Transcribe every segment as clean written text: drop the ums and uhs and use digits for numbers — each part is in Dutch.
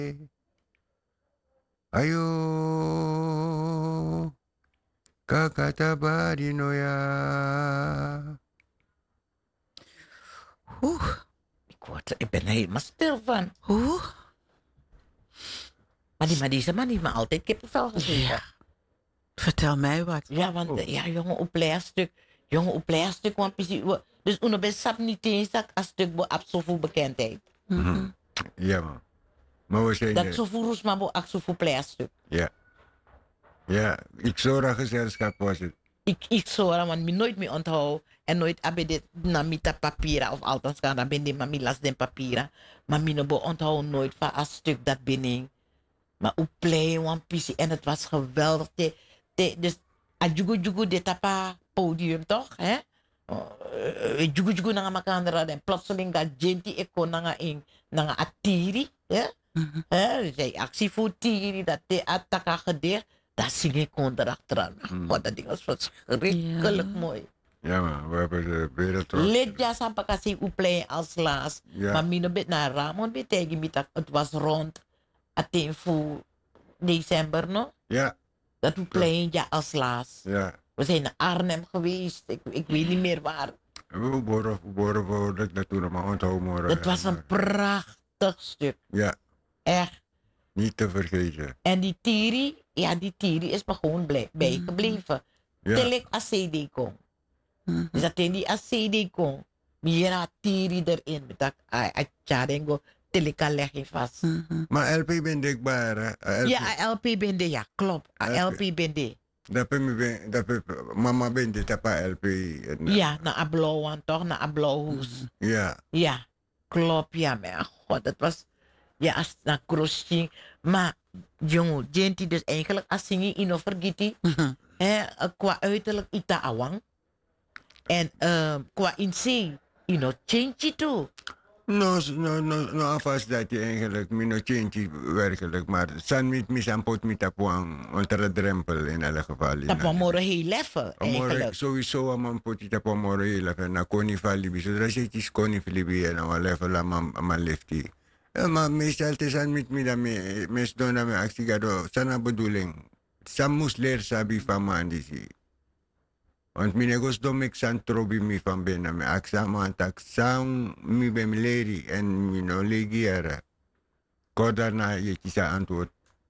Ayo, kakatabari no ya. Ik ben er helemaal stil van. Maar deze man heeft me altijd kippenvel gegeven. Ja. Vertel mij wat. Ja, want jongen, opleerstuk, want dus uno best sap niet eens dat een stuk bo ab zoveel bekendheid. Ja, man. Maar we zijn Dat zoveel roes maar bo ab zoveel opleerstuk. Ja. Ja, ik zorg gezelschap was het. Ik zorg, want me nooit meer onthoud. En nooit heb dit na mita papieren, of althans kan dat ben de mami las den papieren. Maar me no bo onthoud nooit van een stuk dat binnen. Maar op plein, one piece. En het was geweldig. Dus, a jugu de tapa podium toch, hè? Jugu nanga makandra. En plotseling dat genti eko nanga atiri, hè? Zij actie voor tiri, dat de attaka gedicht. Dat zing ik erachteraan. Wat dat ding was verschrikkelijk mooi. Ja, man, we hebben de wereld. Lid ja sampa kasi uplein als laas. Ja. Maar mino bet na Ramon betegi mitak. Het was rond aten voor december, no? Ja. Dat uplein ja als laas. Ja. We zijn naar Arnhem geweest. Ik weet niet meer waar. We boren dat toen maar onthouden. Het was een prachtig stuk. Ja. Echt. Niet te vergeten. En die Tiri is me gewoon bijgebleven. Ja. Telek a CD kon. Dus dat in die a CD kon. Mira Tiri erin. Met dat tjadengo. Teleka leg je vast. Maar LP ben dikbaar, hè? Ja, LP bende, ja, klopt. LP bende. Dat mama ben dit op LP. Ja, na a blauw toch, na a blauwhoes. Ja. Ja, klopt, ja, maar god, dat was, ja, als na crossing. Maar, jongen, Genti dus eigenlijk, als zingen in of vergeten, qua uiterlijk ita awang. En qua inzee, change toe. No, afas dat je eigenlijk, no change werkelijk, maar san met mis aan pot met tapuang, onder de drempel in alle gevallen. Tapuang moro heel leffen, eigenlijk. Sowieso aan pot tapuang moro heel leffen, na koni valibi, zodra je het is koni valibi en dan level aan mijn lefty. Maar meestal te san met me dat mes doen dat me actie gado, sana bedoeling. Sam moest leren sabi van man die. Want mijn negos doen ik san trobi mi van binnen. Me aksa man tak sang mi bem leri en mi no legiera. Kodana je kisa antwoord.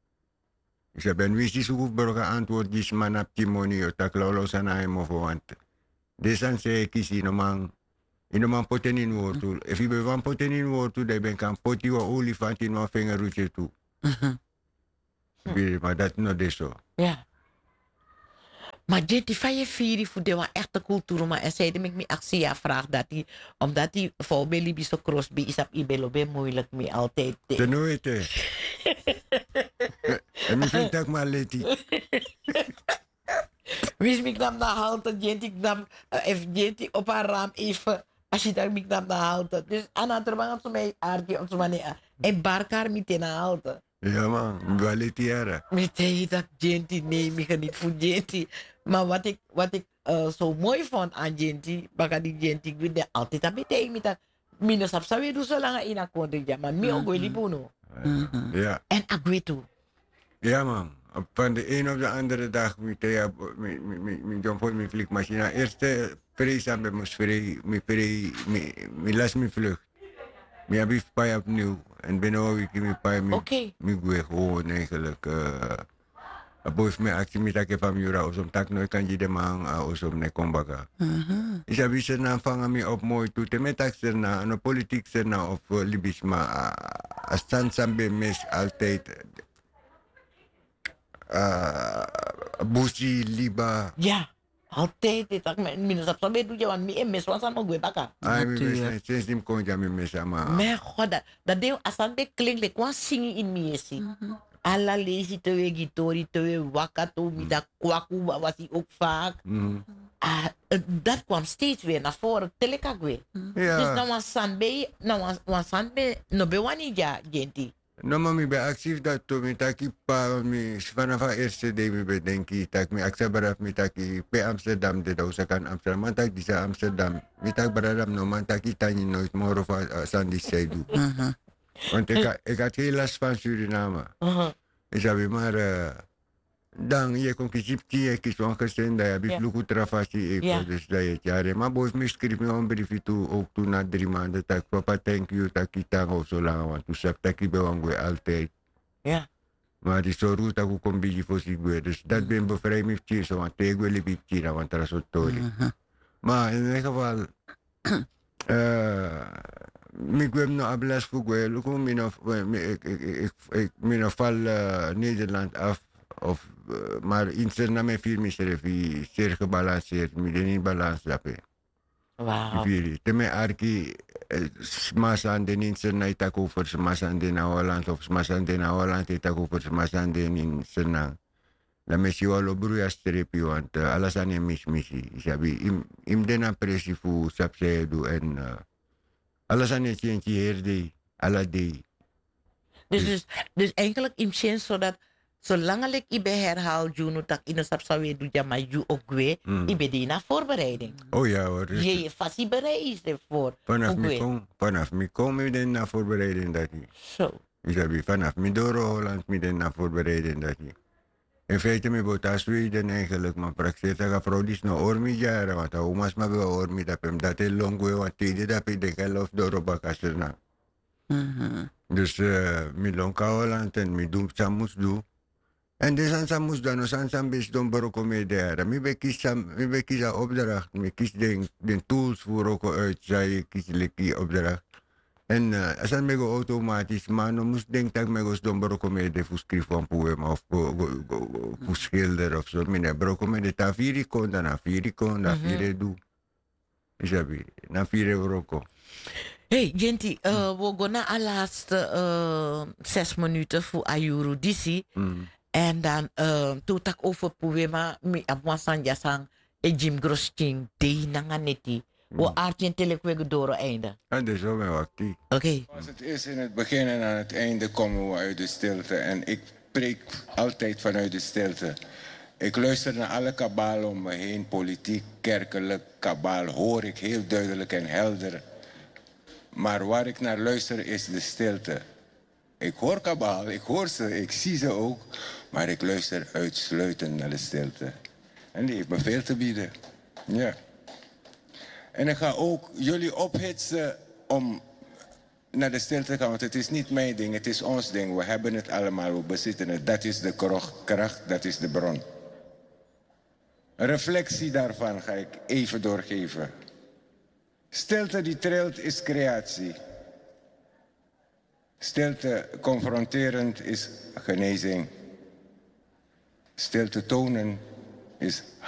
Ik zei ben wist die zoek burger antwoord die man op timoni o tak lolo sana hem of want. Desan se kisi no man. In man poten in woord. If je be van poten in woord toe, dan ben kan poti wa olifant in mijn vingerroetje toe. Maar dat no deso. Ja. Maar dit van je vier voor de echte cultuur, maar en zei ik me actie vraag dat hij, omdat hij voor Belibi zo crossby is op Ibelobe moeilijk mee altijd. Ten nooit. En misschien tak maar leti. Wist ik dan naar halte, Jenty nam even Jenty op haar raam even. Als je daar nam naar halte. Dus aan terwijl op mij aardje op zo'n manier. En barkaar meteen naar halte. Ja man, wel leti jaren. Meteen dat Jenty, nee, ik ga niet voor Jenty. Maar wat ik zo mooi vond aan Jenty, baka die Jenty, ik weet altijd dat meteen met dat. Minus op zou je doen zo lang in een konde, maar mi ook wel lipono. Ja. En ik weet toe. Ja man, van de een op de andere dag met John Paul met vliegmachine. Eerste vrees aan bij me las me vlucht. Me heb ik bij opnieuw en binnen een week me bij me. Oké. Me gue gewoon eigenlijk. Boven me actie met dat van Jura of zo'n tak nooit kan je de man of zo'n nekombaka. Is dat wie ze na vangen me op mooi toe. Te met tak ze na, een politiek ze na of Libisch, maar stand sambe mes altijd. Busi, Liba. Ja, altijd. Dat ik minus op zo'n doe je, want mi mis was aan mijn baka. Ai, mi mes, sinds die kon je me mes ama. Maar god, dat deel als aan be klinkt, ik was zingen in mi esi. Alla lazy te we gitori te we wakato, mi dat kwaku was hij ook vaak. Dat kwam steeds weer naar voren, telekak weer. Ja. Dus dan was sanbe, no be wani ja, Genti. No, maar mi ben actief dat to mi taki pa mi vanaf eerste day mi ben denki tak mi aksabaraf mi taki pe Amsterdam de dausa kan Amsterdam man tak disa Amsterdam mi tak baradam no man taki tani nooit more van Sandy Seidu. Want ik had geen last van Suriname. Ik zei, maar dan je kon kiezen, je kies ongezien, dat je hebt vloeken travatie even. Dus dat je het jaar. Maar boos me schreef me een briefje toe, ook toen na 3 maanden. Dat papa, thank you, dat ik daar zo lang. Want toen zei ik bij ons altijd. Ja. Maar die zo roet dat ik een beetje voor zich ben. Dus dat ben bevrijd me tien, want ik wil niet tien, want dat is zo tory. Maar in ieder geval, ik heb nog een les voor mij. Ik ben val Nederland af. Of, maar in zijn mijn film is er zeer gebalanceerd. Ik ben niet balans daarbij. Wauw. Teme arki smasan den in zijn night over smasan den Holland of smasan den Holland het over smasan den in zijn la messi walo bruya strepi want alles aan hem missie. Isabi im den appreci fu sapsedu en alles aan het jentje herde alla day. Dus eigenlijk in zin zodat zolang ik bij herhaal Juno tak in de sapsawe doe ja maar ju ook weer, ik ben die na voorbereiding. Oh ja hoor. Je vast bereid ervoor. Vanaf me kom ik den na voorbereiding dat hij. Zo. Isabi vanaf me door Holland me den na voorbereiding dat hij. In feite me bota Zweden eigenlijk, maar praktisch dat vrouw die is nog ormi jaren, want hij omas maar wel ormi dat hem dat heel lang weer want tegen dat hij de geloof door op elkaar na. Dus me lonka Holland en me doen samus doen. En dus samus dan ons aan best doen baroko mee daar. Me kies opdracht, me kies den tools voor ook uit, zei kies lekkie opdracht. En als dat me automatisch, maar dan moest denk dat ik me doen baroko mee de schrijf van poema of voor schilder of zo. Me baroko mee de tafiri kon, dan afiri kon, dan afiri doe. Isabi, na 4 euro. Hey, Genti, we gaan naar de laatste 6 minuten voor Ayuru Disi. En dan, toen ik over poema, mi abwasan jasang, Jim Grosting, de nanganeti. We aardjen telekwe door einde. En dat is wel mijn wakkie. Oké. Als het is in het begin en aan het einde komen we uit de stilte. En ik preek altijd vanuit de stilte. Ik luister naar alle kabaal om me heen, politiek, kerkelijk, kabaal, hoor ik heel duidelijk en helder. Maar waar ik naar luister is de stilte. Ik hoor kabaal, ik hoor ze, ik zie ze ook. Maar ik luister uitsluitend naar de stilte. En die heeft me veel te bieden. Ja. En ik ga ook jullie ophitsen om naar de stilte te gaan. Want het is niet mijn ding, het is ons ding. We hebben het allemaal, we bezitten het. Dat is de kracht, dat is de bron. Een reflectie daarvan ga ik even doorgeven. Stilte die trilt is creatie. Stilte confronterend is genezing. Stilte tonen is